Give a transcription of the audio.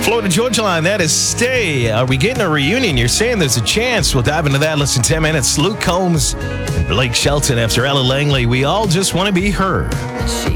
Florida Georgia Line, that is Stay. Are we getting a reunion? You're saying there's a chance. We'll dive into that in less than 10 minutes. Luke Combs and Blake Shelton after Ella Langley. We all just want to be heard.